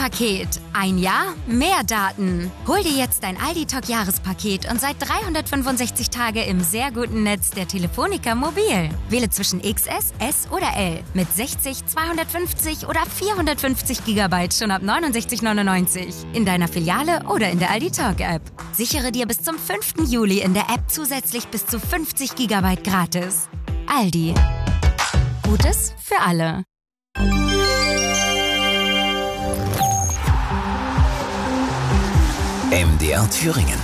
Jahrespaket. Ein Jahr, mehr Daten. Hol dir jetzt dein Aldi Talk Jahrespaket und seit 365 Tage im sehr guten Netz der Telefonica Mobil. Wähle zwischen XS, S oder L mit 60, 250 oder 450 GB schon ab 69,99 in deiner Filiale oder in der Aldi Talk App. Sichere dir bis zum 5. Juli in der App zusätzlich bis zu 50 GB gratis. Aldi. Gutes für alle. MDR Thüringen.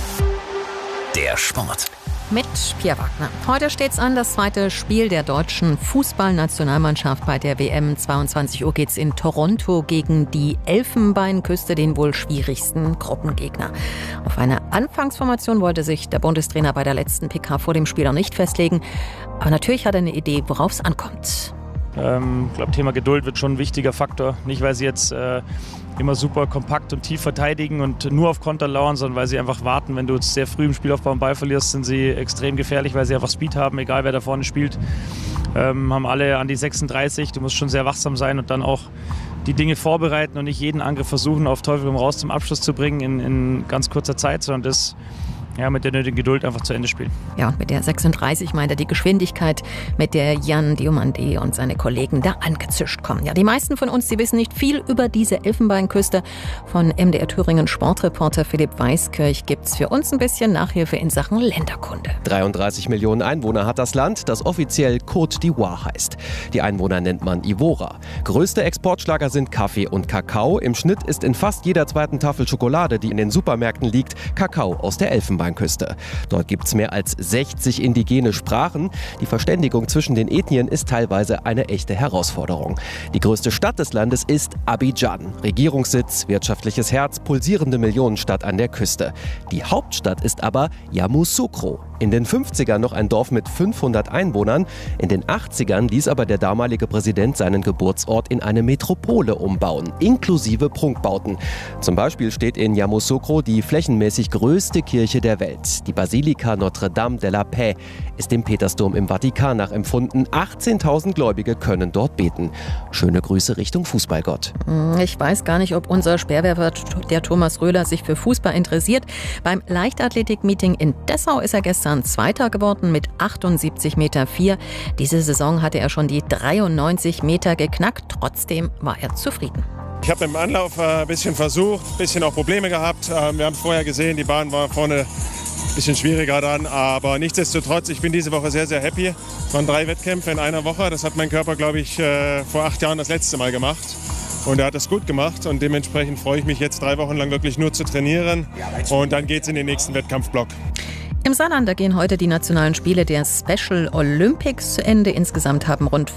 Der Sport. Mit Pia Wagner. Heute steht's an, das zweite Spiel der deutschen Fußballnationalmannschaft bei der WM. 22 Uhr geht's in Toronto gegen die Elfenbeinküste, den wohl schwierigsten Gruppengegner. Auf eine Anfangsformation wollte sich der Bundestrainer bei der letzten PK vor dem Spiel noch nicht festlegen. Aber natürlich hat er eine Idee, worauf es ankommt. Ich glaube, Thema Geduld wird schon ein wichtiger Faktor. Nicht, weil sie jetzt immer super kompakt und tief verteidigen und nur auf Konter lauern, sondern weil sie einfach warten. Wenn du sehr früh im Spielaufbau einen Ball verlierst, sind sie extrem gefährlich, weil sie einfach Speed haben, egal wer da vorne spielt. Haben alle an die 36. Du musst schon sehr wachsam sein und dann auch die Dinge vorbereiten und nicht jeden Angriff versuchen, auf Teufel komm raus zum Abschluss zu bringen in ganz kurzer Zeit, sondern das mit der nötigen Geduld einfach zu Ende spielen. Ja, und mit der 36 meint er die Geschwindigkeit, mit der Jan Diomande und seine Kollegen da angezischt kommen. Ja, die meisten von uns, die wissen nicht viel über diese Elfenbeinküste. Von MDR Thüringen Sportreporter Philipp Weiskirch gibt's für uns ein bisschen Nachhilfe in Sachen Länderkunde. 33 Millionen Einwohner hat das Land, das offiziell Côte d'Ivoire heißt. Die Einwohner nennt man Ivora. Größte Exportschlager sind Kaffee und Kakao. Im Schnitt ist in fast jeder zweiten Tafel Schokolade, die in den Supermärkten liegt, Kakao aus der Elfenbeinküste. Dort gibt es mehr als 60 indigene Sprachen. Die Verständigung zwischen den Ethnien ist teilweise eine echte Herausforderung. Die größte Stadt des Landes ist Abidjan. Regierungssitz, wirtschaftliches Herz, pulsierende Millionenstadt an der Küste. Die Hauptstadt ist aber Yamoussoukro. In den 50ern noch ein Dorf mit 500 Einwohnern. In den 80ern ließ aber der damalige Präsident seinen Geburtsort in eine Metropole umbauen, inklusive Prunkbauten. Zum Beispiel steht in Yamoussoukro die flächenmäßig größte Kirche der Welt. Die Basilika Notre-Dame de la Paix ist dem Petersdom im Vatikan nachempfunden. 18.000 Gläubige können dort beten. Schöne Grüße Richtung Fußballgott. Ich weiß gar nicht, ob unser Speerwerfer, der Thomas Röhler, sich für Fußball interessiert. Beim Leichtathletik-Meeting in Dessau ist er gestern Zweiter geworden mit 78,4 Meter. Diese Saison hatte er schon die 93 Meter geknackt. Trotzdem war er zufrieden. Ich habe im Anlauf ein bisschen versucht, ein bisschen auch Probleme gehabt. Wir haben es vorher gesehen, die Bahn war vorne ein bisschen schwieriger dann. Aber nichtsdestotrotz, ich bin diese Woche sehr, sehr happy. Es waren 3 Wettkämpfe in einer Woche. Das hat mein Körper, glaube ich, vor 8 Jahren das letzte Mal gemacht. Und er hat es gut gemacht und dementsprechend freue ich mich jetzt 3 Wochen lang wirklich nur zu trainieren. Und dann geht es in den nächsten Wettkampfblock. Im Saarland, da gehen heute die nationalen Spiele der Special Olympics zu Ende. Insgesamt haben rund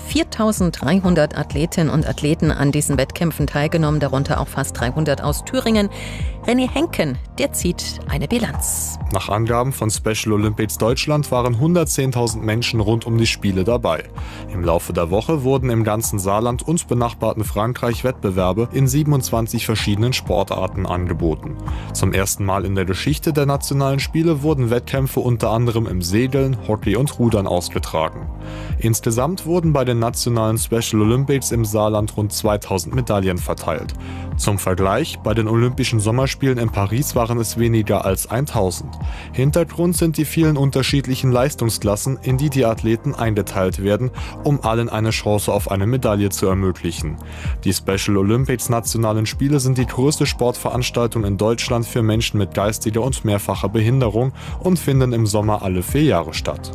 4.300 Athletinnen und Athleten an diesen Wettkämpfen teilgenommen, darunter auch fast 300 aus Thüringen. René Henken, der zieht eine Bilanz. Nach Angaben von Special Olympics Deutschland waren 110.000 Menschen rund um die Spiele dabei. Im Laufe der Woche wurden im ganzen Saarland und benachbarten Frankreich Wettbewerbe in 27 verschiedenen Sportarten angeboten. Zum ersten Mal in der Geschichte der nationalen Spiele wurden Wettkämpfe unter anderem im Segeln, Hockey und Rudern ausgetragen. Insgesamt wurden bei den nationalen Special Olympics im Saarland rund 2000 Medaillen verteilt. Zum Vergleich, bei den Olympischen Sommerspielen in Paris waren es weniger als 1000. Hintergrund sind die vielen unterschiedlichen Leistungsklassen, in die die Athleten eingeteilt werden, um allen eine Chance auf eine Medaille zu ermöglichen. Die Special Olympics Nationalen Spiele sind die größte Sportveranstaltung in Deutschland für Menschen mit geistiger und mehrfacher Behinderung und finden im Sommer alle 4 Jahre statt.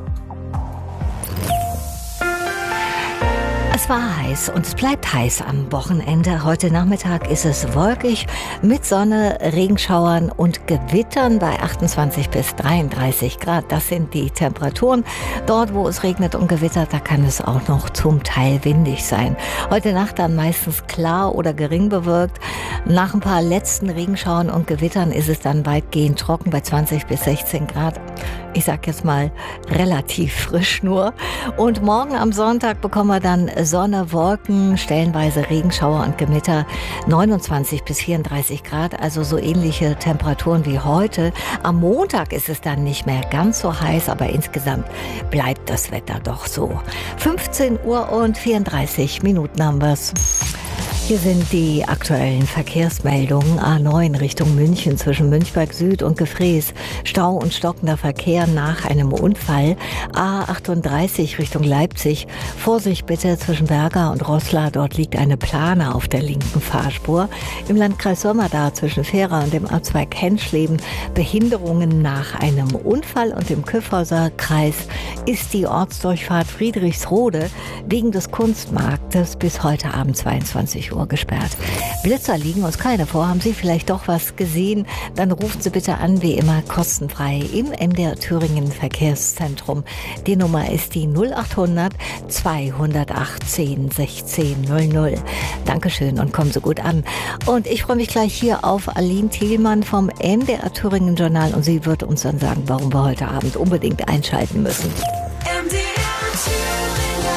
Es war heiß und es bleibt heiß am Wochenende. Heute Nachmittag ist es wolkig mit Sonne, Regenschauern und Gewittern bei 28 bis 33 Grad. Das sind die Temperaturen. Dort, wo es regnet und gewittert, da kann es auch noch zum Teil windig sein. Heute Nacht dann meistens klar oder gering bewölkt. Nach ein paar letzten Regenschauern und Gewittern ist es dann weitgehend trocken bei 20 bis 16 Grad. Ich sag jetzt mal relativ frisch nur. Und morgen am Sonntag bekommen wir dann Sonne, Wolken, stellenweise Regenschauer und Gewitter, 29 bis 34 Grad, also so ähnliche Temperaturen wie heute. Am Montag ist es dann nicht mehr ganz so heiß, aber insgesamt bleibt das Wetter doch so. 15 Uhr und 34 Minuten haben wir's. Hier sind die aktuellen Verkehrsmeldungen. A9 Richtung München zwischen Münchberg Süd und Gefrees. Stau und stockender Verkehr nach einem Unfall. A38 Richtung Leipzig. Vorsicht bitte zwischen Berga und Roßla. Dort liegt eine Plane auf der linken Fahrspur. Im Landkreis Sömmerda zwischen Fehra und dem Abzweig Henschleben Behinderungen nach einem Unfall. Und im Kyffhäuser Kreis ist die Ortsdurchfahrt Friedrichsrode wegen des Kunstmarktes bis heute Abend 22 Uhr gesperrt. Blitzer liegen uns keine vor. Haben Sie vielleicht doch was gesehen? Dann rufen Sie bitte an, wie immer kostenfrei im MDR Thüringen Verkehrszentrum. Die Nummer ist die 0800 218 1600. Dankeschön und kommen Sie gut an. Und ich freue mich gleich hier auf Aline Thielmann vom MDR Thüringen Journal und sie wird uns dann sagen, warum wir heute Abend unbedingt einschalten müssen.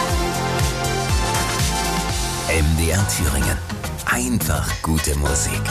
MDR Thüringen. Einfach gute Musik.